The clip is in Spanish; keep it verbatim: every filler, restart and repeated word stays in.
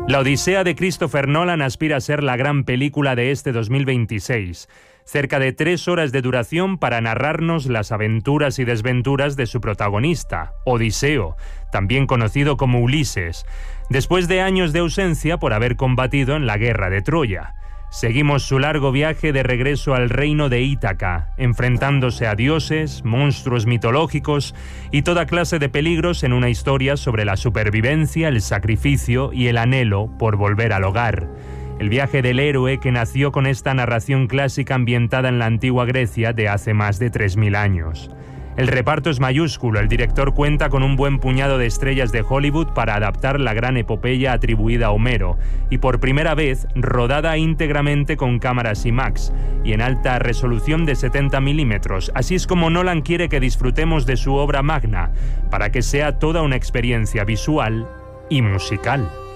La Odisea de Christopher Nolan aspira a ser la gran película de este dos mil veintiséis. Cerca de tres horas de duración para narrarnos las aventuras y desventuras de su protagonista, Odiseo, también conocido como Ulises, después de años de ausencia por haber combatido en la guerra de Troya. Seguimos su largo viaje de regreso al reino de Ítaca, enfrentándose a dioses, monstruos mitológicos y toda clase de peligros en una historia sobre la supervivencia, el sacrificio y el anhelo por volver al hogar. El viaje del héroe que nació con esta narración clásica ambientada en la antigua Grecia de hace más de tres mil años. El reparto es mayúsculo, el director cuenta con un buen puñado de estrellas de Hollywood para adaptar la gran epopeya atribuida a Homero, y por primera vez rodada íntegramente con cámaras IMAX y en alta resolución de setenta milímetros. Así es como Nolan quiere que disfrutemos de su obra magna, para que sea toda una experiencia visual y musical.